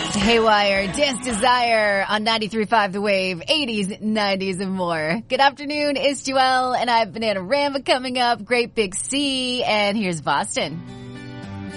Haywire, Dance Desire on 93.5 The Wave, 80s, 90s, and more. Good afternoon, it's Joelle, and I have Banana Ramba coming up, Great Big C, and here's Boston.